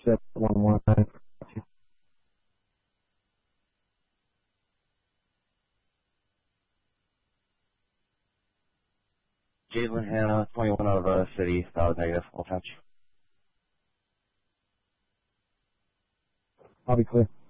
711. Jalen Hannah, 21 out of city, valid negative, I'll touch. I'll be clear.